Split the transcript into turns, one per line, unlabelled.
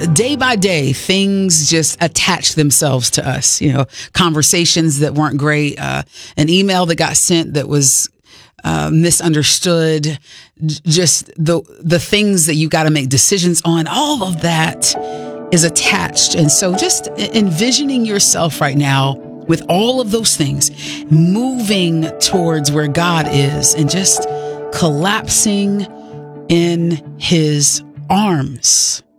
day by day, things just attach themselves to us. You know, conversations that weren't great, an email that got sent that was misunderstood, just the things that you got to make decisions on. All of that is attached. And so just envisioning yourself right now with all of those things, moving towards where God is and just collapsing in his arms.